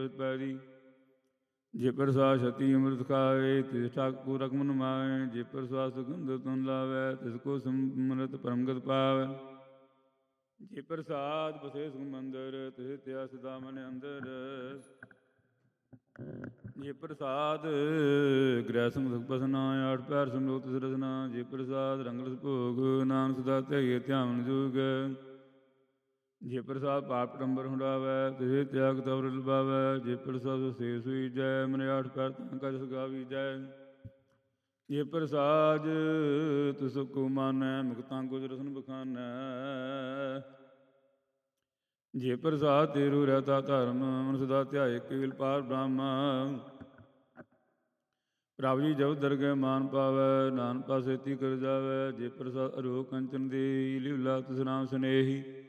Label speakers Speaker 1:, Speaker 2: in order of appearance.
Speaker 1: ਅੰਮ੍ਰਿਤ ਪੈਰੀ। ਜੇ ਪ੍ਰਸਾਦ ਛਤੀ ਅੰਮ੍ਰਿਤ ਖਾਵੇ ਤਿਸ ਠਾਕੁਰ ਰਕਮਨ ਮਾਵੇ। ਜੇ ਪ੍ਰਸਾਦ ਸੁਗੰਧ ਤੁਨ ਲਾਵੈ ਤਿਸ ਕੋ ਸਮ੍ਰਿਤ ਪਰਮਗਤ ਪਾਵੈ। ਜੇ ਪ੍ਰਸਾਦ ਬਸੇ ਸੁਖ ਮੰਦਰ ਤਿਸ ਧਿਆ ਸਦਾ ਮਨ ਅੰਦਰ। ਜੇ ਪ੍ਰਸਾਦ ਗ੍ਰਹਿ ਸੰਗ ਸੁਖ ਬਸਨਾ ਆਠ ਪੈਰ ਸੰਜੋਗ ਤਿਸ ਰਸਨਾ। ਜੇ ਪ੍ਰਸਾਦ ਰੰਗ ਰਸ ਭੋਗ ਨਾਨਕ ਸਦਾ ਧਿਆਈਏ ਧਿਆਵਨ ਜੋਗ। ਜੇ ਪ੍ਰਸਾਦ ਪਾਪ ਪਟੰਬਰ ਹੁੰਡਾਵੈ ਤਿਸ ਤਿਆਗ ਤਵਰ ਲੁਭਾਵੈ। ਜੇ ਪ੍ਰਸਾਦ ਸੇ ਸੁਈ ਜੈ ਮਨ ਆਠ ਪੈਰ ਤਾਂ ਕਜ ਸੁਗਾਵੀ ਜੈ। ਜੇ ਪ੍ਰਸਾਦ ਤਿਸ ਕੋ ਮਾਨੈ ਮੁਕਤਾਂ ਗੁਜ ਰਸਨ ਬਖਾਨੈ। ਜੇ ਪ੍ਰਸਾਦ ਤੇਰੂ ਰਹਿਤਾ ਧਰਮ ਮਨ ਸਦਾ ਧਿਆਏ ਕੇਵਲ ਪਾਰ ਬ੍ਰਹਮ। ਪ੍ਰਭ ਜੀ ਜਬ ਦਰਗਹਿ ਮਾਨ ਪਾਵੈ ਨਾਨਕ ਪਾਸੇਤੀ ਕਰ ਜਾਵੈ। ਜੇ ਪ੍ਰਸਾਦ ਅਰੋਗ ਕੰਚਨ ਦੇਈ ਲਿਵ ਲਾਗ ਤਿਸ ਨਾਮ ਸਨੇਹੀ।